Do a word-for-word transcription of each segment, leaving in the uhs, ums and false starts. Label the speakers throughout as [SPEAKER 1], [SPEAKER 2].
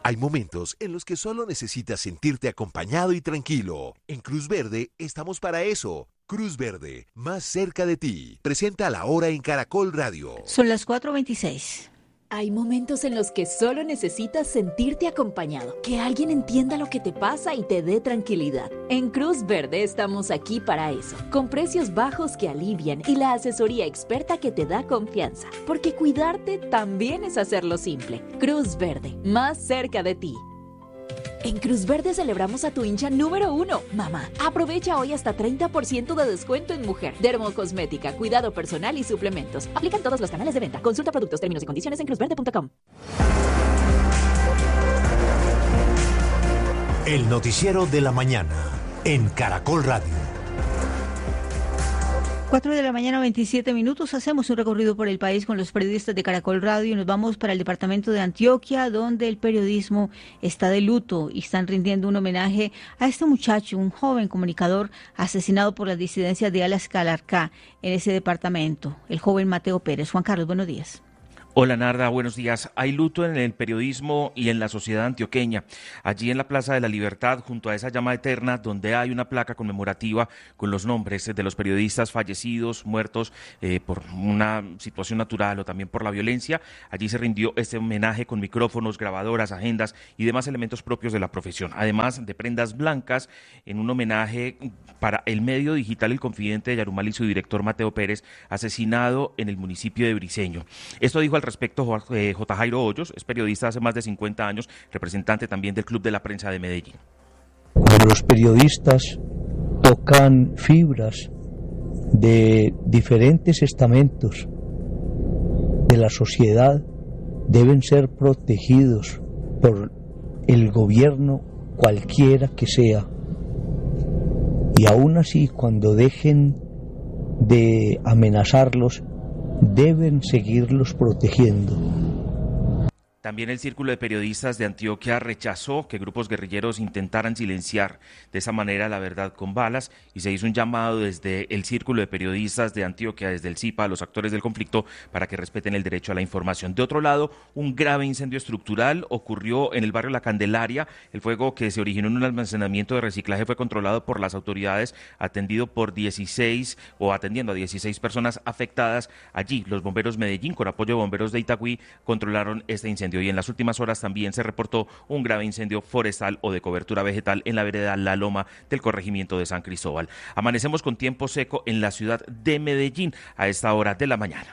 [SPEAKER 1] Hay momentos en los que solo necesitas sentirte acompañado y tranquilo. En Cruz Verde estamos para eso. Cruz Verde, más cerca de ti. Presenta La Hora en Caracol Radio.
[SPEAKER 2] Son las cuatro veintiséis.
[SPEAKER 3] Hay momentos en los que solo necesitas sentirte acompañado, que alguien entienda lo que te pasa y te dé tranquilidad. En Cruz Verde estamos aquí para eso, con precios bajos que alivian y la asesoría experta que te da confianza, porque cuidarte también es hacerlo simple. Cruz Verde, más cerca de ti. En Cruz Verde celebramos a tu hincha número uno, mamá. Aprovecha hoy hasta treinta por ciento de descuento en mujer, dermocosmética, cuidado personal y suplementos. Aplican todos los canales de venta. Consulta productos, términos y condiciones en cruz verde punto com.
[SPEAKER 4] El noticiero de la mañana en Caracol Radio.
[SPEAKER 2] cuatro de la mañana, veintisiete minutos. Hacemos un recorrido por el país con los periodistas de Caracol Radio y nos vamos para el departamento de Antioquia, donde el periodismo está de luto y están rindiendo un homenaje a este muchacho, un joven comunicador asesinado por las disidencias de Alas Calarcá en ese departamento, el joven Mateo Pérez. Juan Carlos, buenos días.
[SPEAKER 5] Hola Narda, buenos días. Hay luto en el periodismo y en la sociedad antioqueña. Allí en la Plaza de la Libertad, junto a esa llama eterna, donde hay una placa conmemorativa con los nombres de los periodistas fallecidos, muertos eh, por una situación natural o también por la violencia, allí se rindió este homenaje con micrófonos, grabadoras, agendas y demás elementos propios de la profesión, además de prendas blancas, en un homenaje para el medio digital El Confidente de Yarumal y su director Mateo Pérez, asesinado en el municipio de Briceño. Esto dijo al respecto J. Jairo Hoyos, es periodista hace más de cincuenta años, representante también del Club de la Prensa de Medellín.
[SPEAKER 6] Cuando los periodistas tocan fibras de diferentes estamentos de la sociedad, deben ser protegidos por el gobierno cualquiera que sea. Y aún así, cuando dejen de amenazarlos, deben seguirlos protegiendo.
[SPEAKER 5] También el Círculo de Periodistas de Antioquia rechazó que grupos guerrilleros intentaran silenciar de esa manera la verdad con balas y se hizo un llamado desde el Círculo de Periodistas de Antioquia, desde el C I P A, a los actores del conflicto para que respeten el derecho a la información. De otro lado, un grave incendio estructural ocurrió en el barrio La Candelaria. El fuego que se originó en un almacenamiento de reciclaje fue controlado por las autoridades, atendido por dieciséis o atendiendo a dieciséis personas afectadas. Allí, los bomberos Medellín, con apoyo de bomberos de Itagüí, controlaron este incendio. Y en las últimas horas también se reportó un grave incendio forestal o de cobertura vegetal en la vereda La Loma del corregimiento de San Cristóbal. Amanecemos con tiempo seco en la ciudad de Medellín a esta hora de la mañana.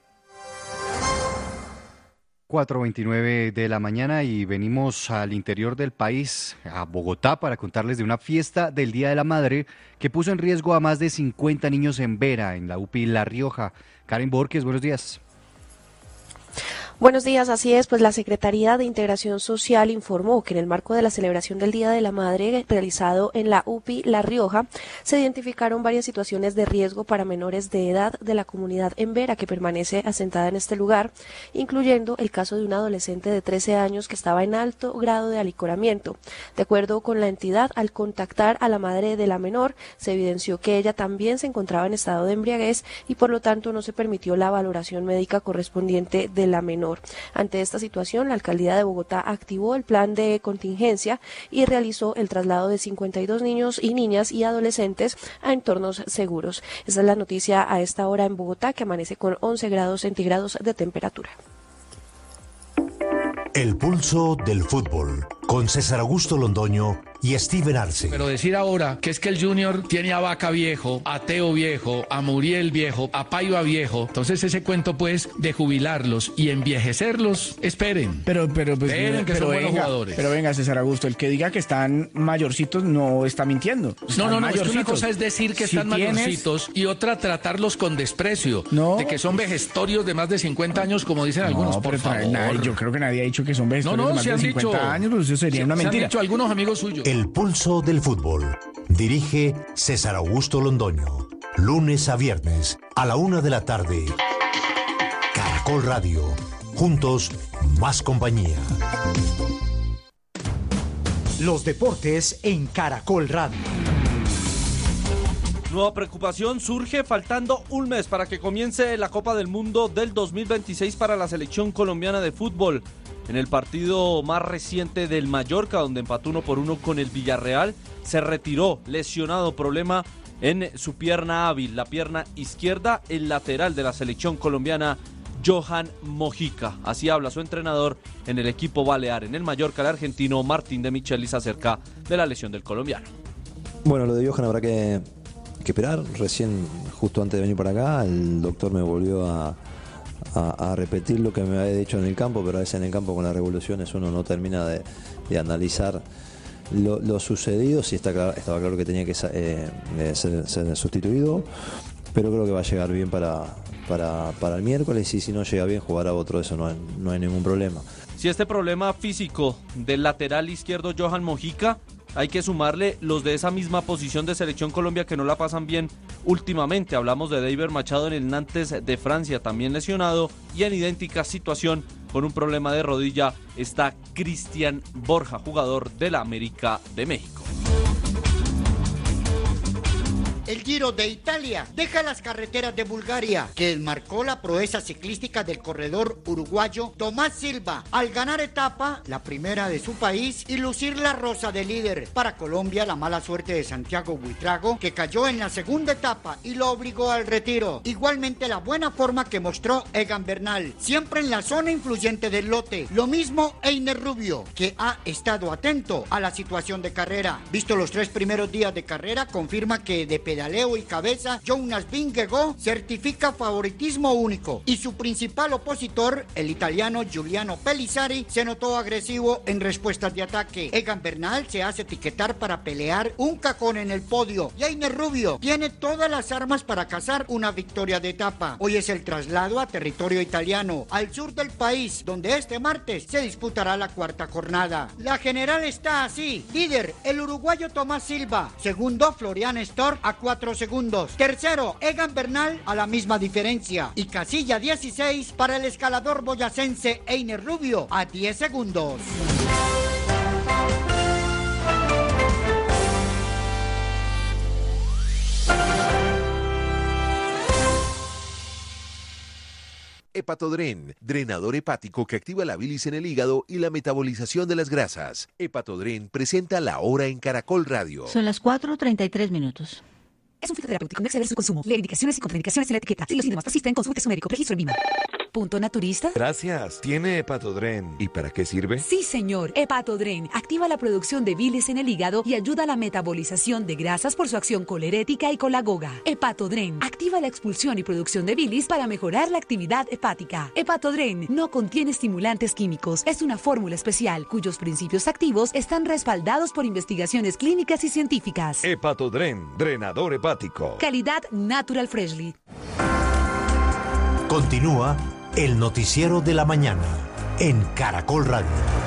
[SPEAKER 7] cuatro veintinueve de la mañana y venimos al interior del país, a Bogotá, para contarles de una fiesta del Día de la Madre que puso en riesgo a más de cincuenta niños en Vera, en la U P I La Rioja. Karen Borges, buenos días.
[SPEAKER 8] Buenos días, así es, pues la Secretaría de Integración Social informó que en el marco de la celebración del Día de la Madre realizado en la U P I La Rioja, se identificaron varias situaciones de riesgo para menores de edad de la comunidad en Vera que permanece asentada en este lugar, incluyendo el caso de un adolescente de trece años que estaba en alto grado de alicoramiento. De acuerdo con la entidad, al contactar a la madre de la menor, se evidenció que ella también se encontraba en estado de embriaguez y por lo tanto no se permitió la valoración médica correspondiente de la menor. Ante esta situación, la Alcaldía de Bogotá activó el plan de contingencia y realizó el traslado de cincuenta y dos niños y niñas y adolescentes a entornos seguros. Esa es la noticia a esta hora en Bogotá, que amanece con once grados centígrados de temperatura.
[SPEAKER 4] El pulso del fútbol, con César Augusto Londoño y Steven Arce.
[SPEAKER 9] Pero decir ahora que es que el Junior tiene a Vaca viejo, a Teo viejo, a Muriel viejo, a Paiva viejo, entonces ese cuento pues de jubilarlos y envejecerlos, esperen.
[SPEAKER 10] Pero, pero, pues,
[SPEAKER 9] esperen que
[SPEAKER 10] pero
[SPEAKER 9] son
[SPEAKER 10] venga,
[SPEAKER 9] buenos jugadores.
[SPEAKER 10] Pero venga, César Augusto, el que diga que están mayorcitos no está mintiendo.
[SPEAKER 9] No, no, no, es que una cosa es decir que
[SPEAKER 10] si
[SPEAKER 9] están
[SPEAKER 10] tienes...
[SPEAKER 9] mayorcitos y otra tratarlos con desprecio,
[SPEAKER 10] no.
[SPEAKER 9] de que son vejestorios de más de cincuenta años, como dicen
[SPEAKER 10] no,
[SPEAKER 9] algunos, por favor.
[SPEAKER 10] Nadie, yo creo que nadie ha dicho que son vejestorios
[SPEAKER 9] no, no,
[SPEAKER 10] de más
[SPEAKER 9] se
[SPEAKER 10] de
[SPEAKER 9] han
[SPEAKER 10] cincuenta
[SPEAKER 9] dicho,
[SPEAKER 10] años, pues eso sería
[SPEAKER 9] se,
[SPEAKER 10] una mentira.
[SPEAKER 9] Se han dicho algunos amigos suyos.
[SPEAKER 4] El pulso del fútbol. Dirige César Augusto Londoño. Lunes a viernes a la una de la tarde. Caracol Radio. Juntos, más compañía.
[SPEAKER 11] Los deportes en Caracol Radio.
[SPEAKER 12] Nueva preocupación surge faltando un mes para que comience la Copa del Mundo del dos mil veintiséis para la selección colombiana de fútbol. en el partido más reciente del Mallorca, donde empató uno por uno con el Villarreal. Se retiró lesionado, problema en su pierna hábil, la pierna izquierda, el lateral de la selección colombiana, Johan Mojica. Así habla su entrenador en el equipo balear. En el Mallorca, el argentino Martín de Michelis acerca de la lesión del colombiano.
[SPEAKER 13] Bueno, lo de Johan habrá que, que esperar. Recién, justo antes de venir para acá, el doctor me volvió a, a, a repetir lo que me había dicho en el campo, pero a veces en el campo con las revoluciones uno no termina de, de analizar Lo, lo sucedido. Sí está claro, estaba claro que tenía que eh, ser, ser sustituido, pero creo que va a llegar bien para, para, para el miércoles, y si no llega bien jugará otro, eso no hay, no hay ningún problema.
[SPEAKER 12] Si este problema físico del lateral izquierdo Johan Mojica, hay que sumarle los de esa misma posición de Selección Colombia que no la pasan bien últimamente. Hablamos de David Machado en el Nantes de Francia, también lesionado, y en idéntica situación con un problema de rodilla está Cristian Borja, jugador de la América de México.
[SPEAKER 14] El Giro de Italia deja las carreteras de Bulgaria, que marcó la proeza ciclística del corredor uruguayo Tomás Silva al ganar etapa, la primera de su país, y lucir la rosa de líder. Para Colombia, la mala suerte de Santiago Buitrago, que cayó en la segunda etapa y lo obligó al retiro. Igualmente la buena forma que mostró Egan Bernal, siempre en la zona influyente del lote. Lo mismo Einer Rubio, que ha estado atento a la situación de carrera. Visto los tres primeros días de carrera, confirma que de pedaleo y cabeza, Jonas Vingegaard certifica favoritismo único, y su principal opositor, el italiano Giuliano Pellizzari, se notó agresivo en respuestas de ataque. Egan Bernal se hace etiquetar para pelear un cajón en el podio, y Einer Rubio tiene todas las armas para cazar una victoria de etapa. Hoy es el traslado a territorio italiano, al sur del país, donde este martes se disputará la cuarta jornada. La general está así: líder, el uruguayo Tomás Silva; segundo, Florian Stork a cuatro segundos; tercero, Egan Bernal a la misma diferencia; y casilla dieciséis para el escalador boyacense Einer Rubio a diez segundos.
[SPEAKER 1] Hepatodren, drenador hepático que activa la bilis en el hígado y la metabolización de las grasas. Hepatodren presenta La Hora en Caracol Radio.
[SPEAKER 2] Son las cuatro treinta y tres minutos.
[SPEAKER 15] Es un fitoterapéutico, no exceder su consumo. Lee indicaciones y contraindicaciones en la etiqueta. Si los síntomas persisten, consulte a su médico. Registro en Vima. ¿Punto naturista?
[SPEAKER 16] Gracias. ¿Tiene Hepatodren? ¿Y para qué sirve?
[SPEAKER 15] Sí, señor. Hepatodren activa la producción de bilis en el hígado y ayuda a la metabolización de grasas por su acción colerética y colagoga. Hepatodren activa la expulsión y producción de bilis para mejorar la actividad hepática. Hepatodren no contiene estimulantes químicos. Es una fórmula especial cuyos principios activos están respaldados por investigaciones clínicas y científicas.
[SPEAKER 16] Hepatodren, drenador hepático.
[SPEAKER 15] Calidad Natural Freshly.
[SPEAKER 4] Continúa el noticiero de la mañana en Caracol Radio.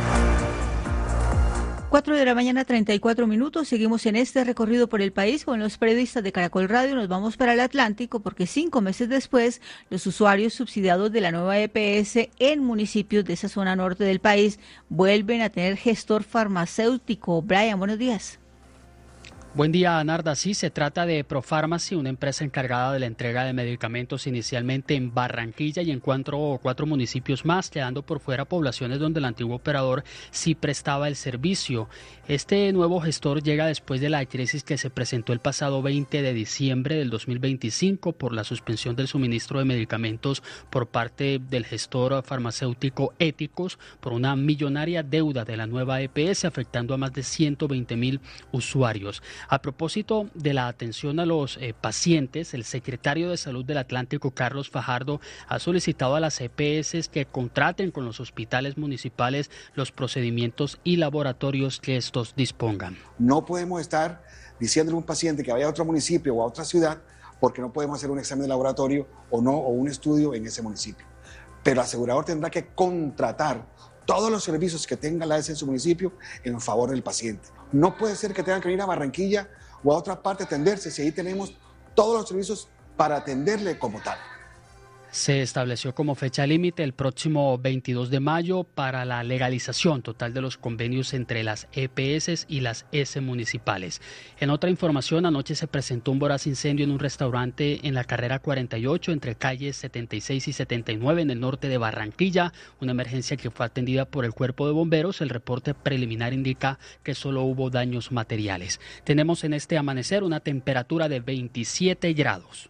[SPEAKER 2] cuatro de la mañana, treinta y cuatro minutos. Seguimos en este recorrido por el país con los periodistas de Caracol Radio. Nos vamos para el Atlántico porque cinco meses después, los usuarios subsidiados de la nueva E P S en municipios de esa zona norte del país vuelven a tener gestor farmacéutico. Brian, buenos días.
[SPEAKER 17] Buen día, Narda. Sí, se trata de Profarmacy, una empresa encargada de la entrega de medicamentos inicialmente en Barranquilla y en cuatro, cuatro municipios más, quedando por fuera poblaciones donde el antiguo operador sí prestaba el servicio. Este nuevo gestor llega después de la crisis que se presentó el pasado veinte de diciembre del dos mil veinticinco por la suspensión del suministro de medicamentos por parte del gestor farmacéutico Éticos por una millonaria deuda de la nueva E P S, afectando a más de ciento veinte mil usuarios. A propósito de la atención a los eh, pacientes, el secretario de Salud del Atlántico, Carlos Fajardo, ha solicitado a las E P S que contraten con los hospitales municipales los procedimientos y laboratorios que estos dispongan.
[SPEAKER 18] No podemos estar diciéndole a un paciente que vaya a otro municipio o a otra ciudad porque no podemos hacer un examen de laboratorio o no, o un estudio en ese municipio. Pero el asegurador tendrá que contratar todos los servicios que tenga la A S en su municipio en favor del paciente. No puede ser que tengan que venir a Barranquilla o a otra parte a atenderse si ahí tenemos todos los servicios para atenderle como tal.
[SPEAKER 17] Se estableció como fecha límite el próximo veintidós de mayo para la legalización total de los convenios entre las E P S y las E S municipales. En otra información, anoche se presentó un voraz incendio en un restaurante en la carrera cuarenta y ocho entre calles setenta y seis y setenta y nueve en el norte de Barranquilla, una emergencia que fue atendida por el cuerpo de bomberos. El reporte preliminar indica que solo hubo daños materiales. Tenemos en este amanecer una temperatura de veintisiete grados.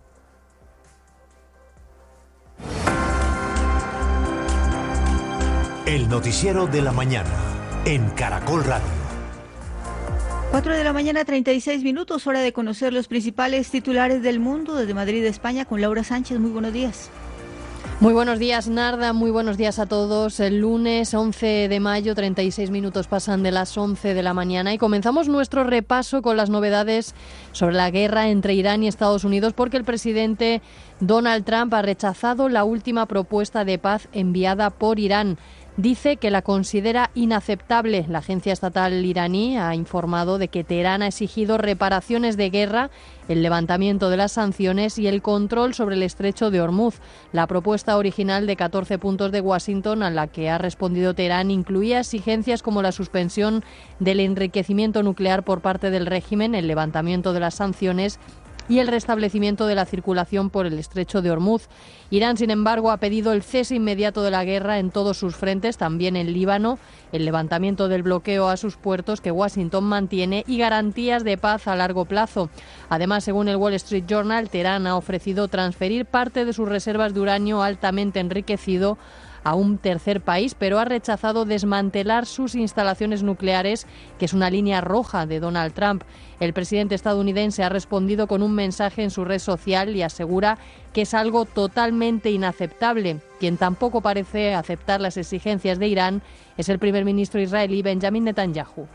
[SPEAKER 4] El noticiero de la mañana en Caracol Radio.
[SPEAKER 2] cuatro de la mañana, treinta y seis minutos, hora de conocer los principales titulares del mundo. Desde Madrid, España, con Laura Sánchez. Muy buenos días.
[SPEAKER 19] Muy buenos días, Narda, muy buenos días a todos. El lunes once de mayo, treinta y seis minutos pasan de las once de la mañana y comenzamos nuestro repaso con las novedades sobre la guerra entre Irán y Estados Unidos, porque el presidente Donald Trump ha rechazado la última propuesta de paz enviada por Irán. Dice que la considera inaceptable. La agencia estatal iraní ha informado de que Teherán ha exigido reparaciones de guerra, el levantamiento de las sanciones y el control sobre el estrecho de Hormuz. La propuesta original de catorce puntos de Washington, a la que ha respondido Teherán, incluía exigencias como la suspensión del enriquecimiento nuclear por parte del régimen, el levantamiento de las sanciones y el restablecimiento de la circulación por el estrecho de Hormuz. Irán, sin embargo, ha pedido el cese inmediato de la guerra en todos sus frentes, también en Líbano, el levantamiento del bloqueo a sus puertos que Washington mantiene y garantías de paz a largo plazo. Además, según el Wall Street Journal, Teherán ha ofrecido transferir parte de sus reservas de uranio altamente enriquecido a un tercer país, pero ha rechazado desmantelar sus instalaciones nucleares, que es una línea roja de Donald Trump. El presidente estadounidense ha respondido con un mensaje en su red social y asegura que es algo totalmente inaceptable. Quien tampoco parece aceptar las exigencias de Irán es el primer ministro israelí Benjamin Netanyahu.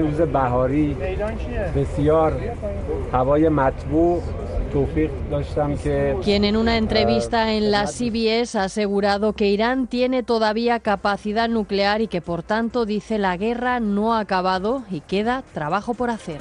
[SPEAKER 19] Quien en una entrevista en la C B S ha asegurado que Irán tiene todavía capacidad nuclear y que por tanto, dice, la guerra no ha acabado y queda trabajo por hacer.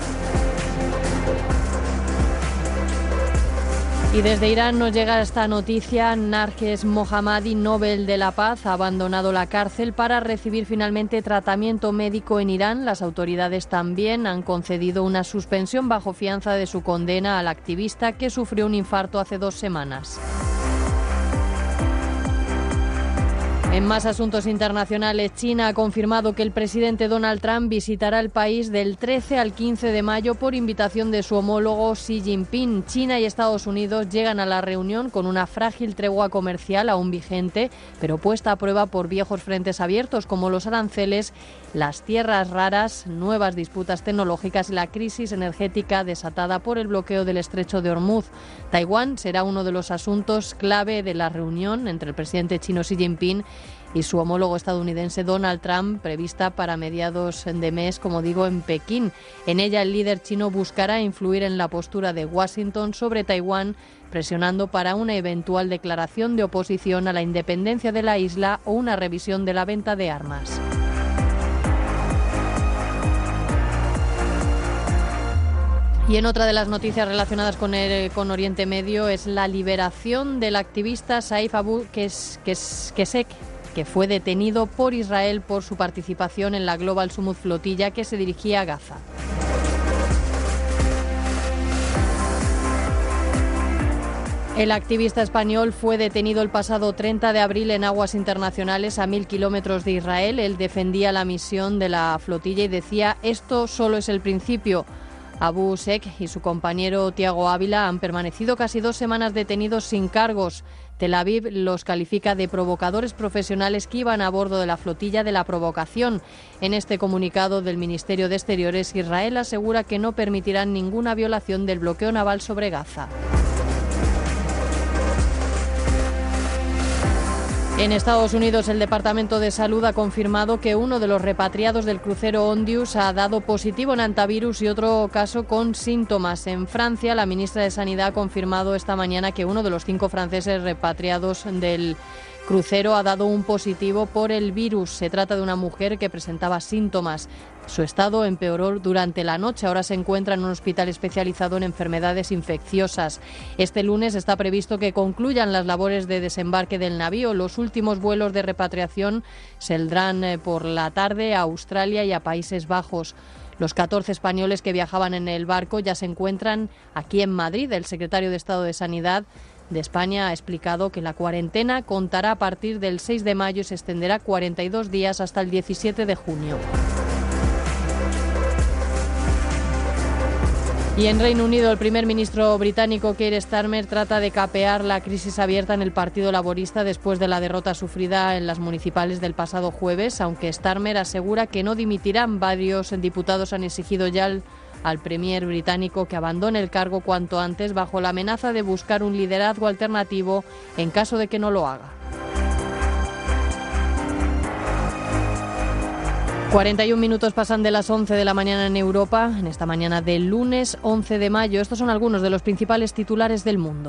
[SPEAKER 19] Y desde Irán nos llega esta noticia. Narges Mohammadi, Nobel de la Paz, ha abandonado la cárcel para recibir finalmente tratamiento médico en Irán. Las autoridades también han concedido una suspensión bajo fianza de su condena al activista que sufrió un infarto hace dos semanas. En más asuntos internacionales, China ha confirmado que el presidente Donald Trump visitará el país del trece al quince de mayo por invitación de su homólogo Xi Jinping. China y Estados Unidos llegan a la reunión con una frágil tregua comercial aún vigente, pero puesta a prueba por viejos frentes abiertos como los aranceles, las tierras raras, nuevas disputas tecnológicas y la crisis energética desatada por el bloqueo del estrecho de Hormuz. Taiwán será uno de los asuntos clave de la reunión entre el presidente chino Xi Jinping y su homólogo estadounidense Donald Trump, prevista para mediados de mes, como digo, en Pekín. En ella el líder chino buscará influir en la postura de Washington sobre Taiwán, presionando para una eventual declaración de oposición a la independencia de la isla o una revisión de la venta de armas. Y en otra de las noticias relacionadas con, el, con Oriente Medio es la liberación del activista Saif Abu Qussein, que fue detenido por Israel por su participación en la Global Summit flotilla que se dirigía a Gaza. El activista español fue detenido el pasado treinta de abril en aguas internacionales a mil kilómetros de Israel. Él defendía la misión de la flotilla y decía: esto solo es el principio. Abu Qussein y su compañero Tiago Ávila han permanecido casi dos semanas detenidos sin cargos. Tel Aviv los califica de provocadores profesionales que iban a bordo de la flotilla de la provocación. En este comunicado del Ministerio de Exteriores, Israel asegura que no permitirán ninguna violación del bloqueo naval sobre Gaza. En Estados Unidos, el Departamento de Salud ha confirmado que uno de los repatriados del crucero Ondius ha dado positivo en antivirus y otro caso con síntomas. En Francia, la ministra de Sanidad ha confirmado esta mañana que uno de los cinco franceses repatriados del crucero ha dado un positivo por el virus. Se trata de una mujer que presentaba síntomas. Su estado empeoró durante la noche. Ahora se encuentra en un hospital especializado en enfermedades infecciosas. Este lunes está previsto que concluyan las labores de desembarque del navío. Los últimos vuelos de repatriación saldrán por la tarde a Australia y a Países Bajos. Los catorce españoles que viajaban en el barco ya se encuentran aquí en Madrid. El secretario de Estado de Sanidad de España ha explicado que la cuarentena contará a partir del seis de mayo y se extenderá cuarenta y dos días hasta el diecisiete de junio. Y en Reino Unido, el primer ministro británico Keir Starmer trata de capear la crisis abierta en el Partido Laborista después de la derrota sufrida en las municipales del pasado jueves, aunque Starmer asegura que no dimitirán. Varios diputados han exigido ya al, al premier británico que abandone el cargo cuanto antes, bajo la amenaza de buscar un liderazgo alternativo en caso de que no lo haga. cuarenta y un minutos pasan de las once de la mañana en Europa, en esta mañana del lunes once de mayo. Estos son algunos de los principales titulares del mundo.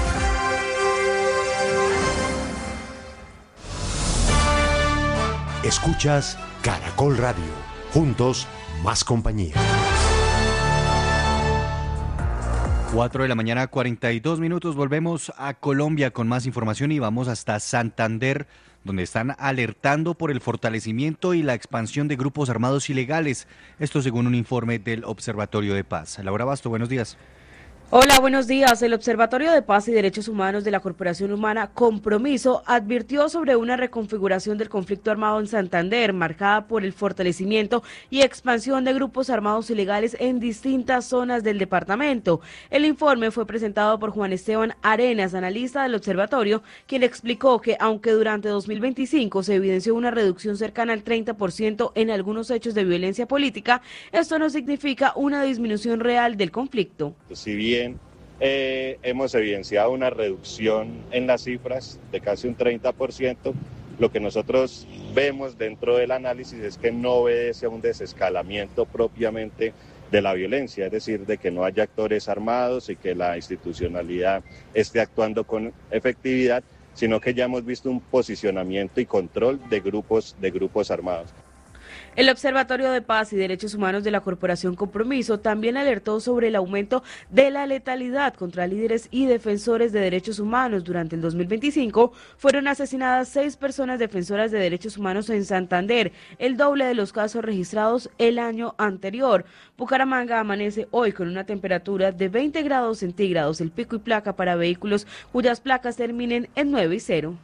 [SPEAKER 4] Escuchas Caracol Radio. Juntos, más compañía.
[SPEAKER 7] cuatro de la mañana, cuarenta y dos minutos. Volvemos a Colombia con más información y vamos hasta Santander, donde están alertando por el fortalecimiento y la expansión de grupos armados ilegales. Esto según un informe del Observatorio de Paz. Laura Basto, buenos días.
[SPEAKER 20] Hola, buenos días. El Observatorio de Paz y Derechos Humanos de la Corporación Humana Compromiso advirtió sobre una reconfiguración del conflicto armado en Santander, marcada por el fortalecimiento y expansión de grupos armados ilegales en distintas zonas del departamento. El informe fue presentado por Juan Esteban Arenas, analista del observatorio, quien explicó que aunque durante dos mil veinticinco se evidenció una reducción cercana al treinta por ciento en algunos hechos de violencia política, esto no significa una disminución real del conflicto.
[SPEAKER 21] Si bien Eh, hemos evidenciado una reducción en las cifras de casi un treinta por ciento. Lo que nosotros vemos dentro del análisis es que no obedece a un desescalamiento propiamente de la violencia, es decir, de que no haya actores armados y que la institucionalidad esté actuando con efectividad, sino que ya hemos visto un posicionamiento y control de grupos, de grupos armados.
[SPEAKER 20] El Observatorio de Paz y Derechos Humanos de la Corporación Compromiso también alertó sobre el aumento de la letalidad contra líderes y defensores de derechos humanos. Durante el dos mil veinticinco fueron asesinadas seis personas defensoras de derechos humanos en Santander, el doble de los casos registrados el año anterior. Bucaramanga amanece hoy con una temperatura de veinte grados centígrados, el pico y placa para vehículos cuyas placas terminen en nueve y cero.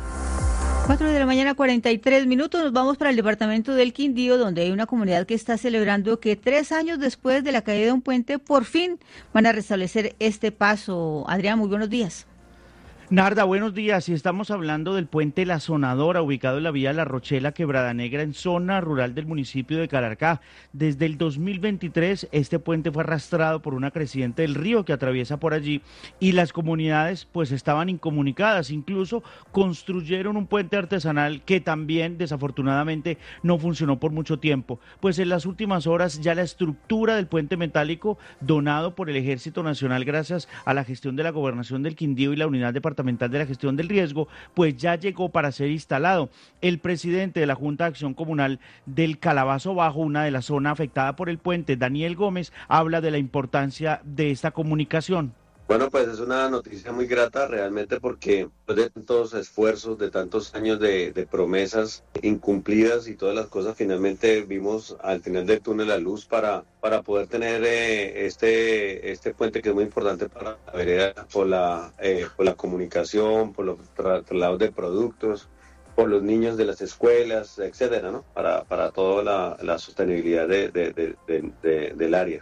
[SPEAKER 2] cuatro de la mañana, cuarenta y tres minutos, nos vamos para el departamento del Quindío, donde hay una comunidad que está celebrando que tres años después de la caída de un puente, por fin van a restablecer este paso. Adrián, muy buenos días.
[SPEAKER 22] Narda, buenos días. Y estamos hablando del puente La Sonadora, ubicado en la vía La Rochela, Quebrada Negra, en zona rural del municipio de Calarcá. Desde el dos mil veintitrés, este puente fue arrastrado por una creciente del río que atraviesa por allí y las comunidades pues estaban incomunicadas. Incluso construyeron un puente artesanal que también desafortunadamente no funcionó por mucho tiempo. Pues en las últimas horas ya la estructura del puente metálico donado por el Ejército Nacional gracias a la gestión de la Gobernación del Quindío y la Unidad Departamental de la Gestión del Riesgo, pues ya llegó para ser instalado. El presidente de la Junta de Acción Comunal del Calabazo Bajo, una de las zonas afectadas por el puente, Daniel Gómez, habla de la importancia de esta comunicación.
[SPEAKER 23] Bueno, pues es una noticia muy grata realmente porque después de tantos esfuerzos, de tantos años de, de promesas incumplidas y todas las cosas, finalmente vimos al final del túnel la luz para, para poder tener eh, este, este puente que es muy importante para la vereda, por la, eh, por la comunicación, por los tra traslados de productos, por los niños de las escuelas, etcétera, ¿no? Para, para toda la, la sostenibilidad de, de, de, de, de, del área.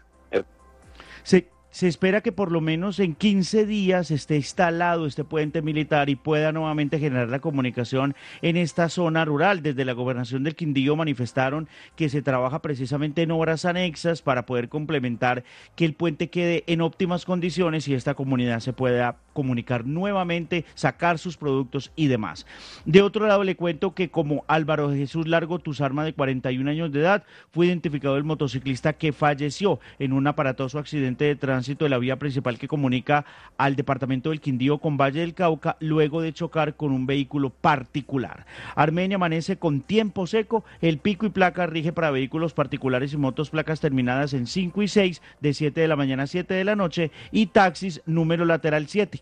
[SPEAKER 22] Sí. Se espera que por lo menos en quince días esté instalado este puente militar y pueda nuevamente generar la comunicación en esta zona rural. Desde la Gobernación del Quindío manifestaron que se trabaja precisamente en obras anexas para poder complementar que el puente quede en óptimas condiciones y esta comunidad se pueda comunicar nuevamente, sacar sus productos y demás. De otro lado le cuento que como Álvaro Jesús Largo Tuzarma, de cuarenta y un años de edad, fue identificado el motociclista que falleció en un aparatoso accidente de transporte tránsito de la vía principal que comunica al departamento del Quindío con Valle del Cauca, luego de chocar con un vehículo particular. Armenia amanece con tiempo seco, el pico y placa rige para vehículos particulares y motos placas terminadas en cinco y seis, de siete de la mañana a siete de la noche, y taxis número lateral siete.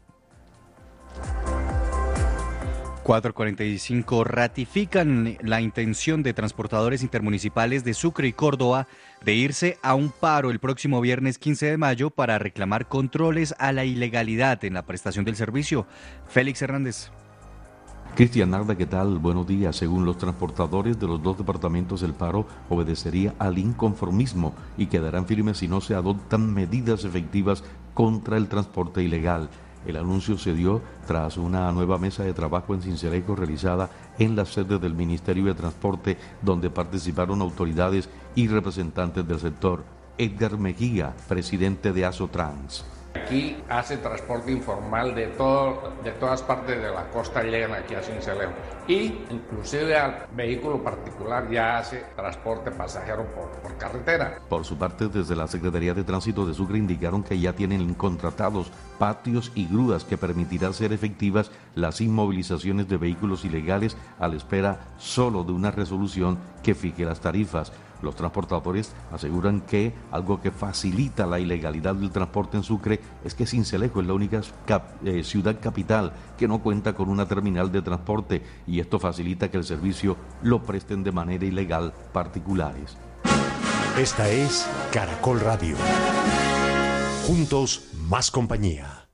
[SPEAKER 7] cuatro cuarenta y cinco ratifican la intención de transportadores intermunicipales de Sucre y Córdoba de irse a un paro el próximo viernes quince de mayo para reclamar controles a la ilegalidad en la prestación del servicio. Félix Hernández.
[SPEAKER 3] Cristian Narda, ¿qué tal? Buenos días. Según los transportadores de los dos departamentos, el paro obedecería al inconformismo y quedarán firmes si no se adoptan medidas efectivas contra el transporte ilegal. El anuncio se dio tras una nueva mesa de trabajo en Sincelejo realizada en la sede del Ministerio de Transporte, donde participaron autoridades y representantes del sector. Edgar Mejía, presidente de Asotrans.
[SPEAKER 5] Aquí hace transporte informal de todo, de todas partes de la costa, llegan aquí a Sincelejo. Y inclusive al vehículo particular ya hace transporte pasajero por, por carretera.
[SPEAKER 3] Por su parte, desde la Secretaría de Tránsito de Sucre indicaron que ya tienen contratados patios y grúas que permitirán ser efectivas las inmovilizaciones de vehículos ilegales a la espera solo de una resolución que fije las tarifas. Los transportadores aseguran que algo que facilita la ilegalidad del transporte en Sucre es que Sincelejo es la única cap- eh, ciudad capital que no cuenta con una terminal de transporte, y esto facilita que el servicio lo presten de manera ilegal particulares.
[SPEAKER 4] Esta es Caracol Radio. Juntos, más compañía.